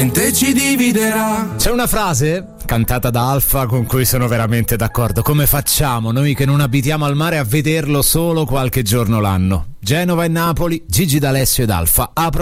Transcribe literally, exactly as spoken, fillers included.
niente ci dividerà. C'è una frase cantata da Alfa con cui sono veramente d'accordo. Come facciamo noi che non abitiamo al mare a vederlo solo qualche giorno l'anno? Genova e Napoli, Gigi D'Alessio ed Alfa aprono